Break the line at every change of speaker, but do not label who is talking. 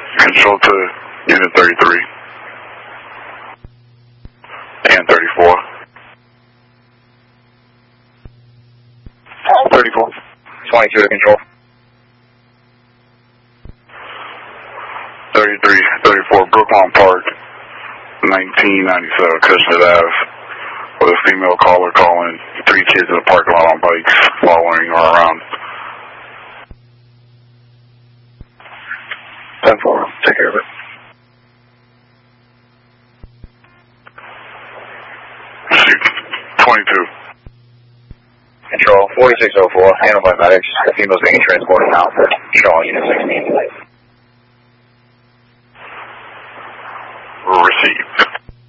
Control to Unit 33 and 34.
34. 22 to control.
33, 34, Brookline Park, 1997, Cushnet Ave, with a female caller calling 3 kids in the parking lot on bikes, following her around.
10-4, take care of it.
Shoot, 22.
Control, 4604, handled by medics. The female's being transported now. Control, Unit 16.